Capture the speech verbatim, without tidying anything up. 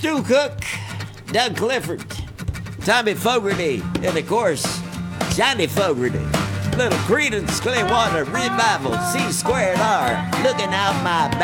Stu Cook, Doug Clifford, Tommy Fogarty, and of course, Johnny Fogarty. Little Creedence Clearwater Revival, C squared R, looking out my back.